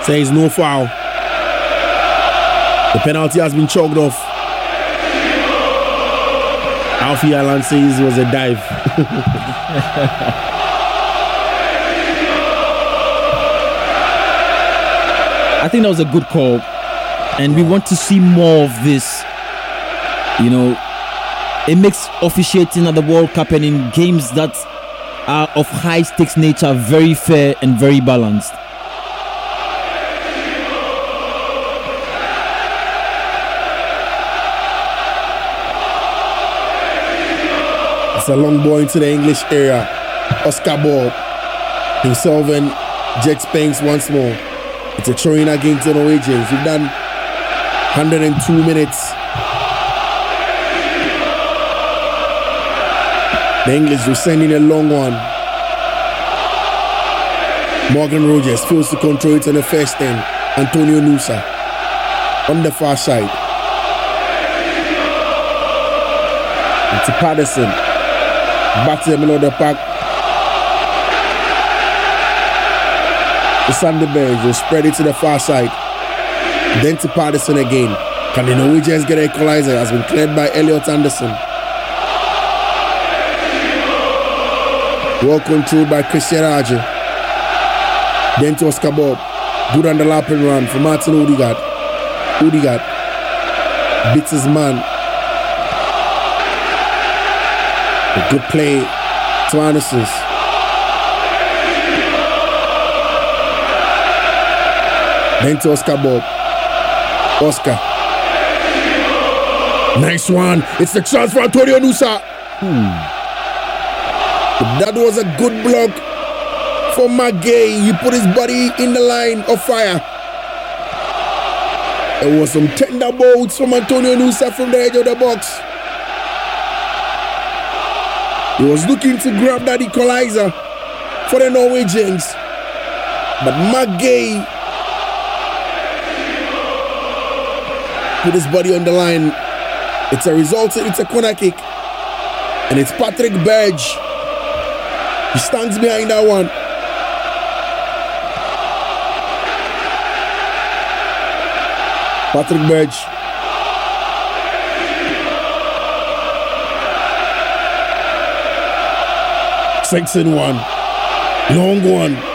Says no foul. The penalty has been chalked off. Alfie Allen says it was a dive. I think that was a good call, and we want to see more of this. You know, it makes officiating at the World Cup and in games that are of high stakes nature very fair and very balanced. It's a long ball into the English area. Oscar Bob himself and Jack Spanks once more. It's a throw-in against the Norwegians. We've done 102 minutes. The English will send in a long one. Morgan Rogers fails to control it on the first end. Antonio Nusa on the far side. It's Patterson. Back to the middle of the park. The Thunderbirds will spread it to the far side. Then to Patterson again. Can the Norwegians get an equalizer? Has been cleared by Elliot Anderson. Well controlled by Christian Arge. Then to Oscar Bob. Good on the lap and run for Martin Odegaard. Odegaard beats his man. A good play to Anderson. Then to Oscar Bob. Oscar. Nice one. It's the chance for Antonio Nusa. That was a good block for McGay. He put his body in the line of fire. There was some tender bolts from Antonio Nusa from the edge of the box. He was looking to grab that equalizer for the Norwegians. But McGay put his body on the line. It's a corner kick. And it's Patrick Berge. He stands behind that one. Patrick Berge. Six in one. Long one.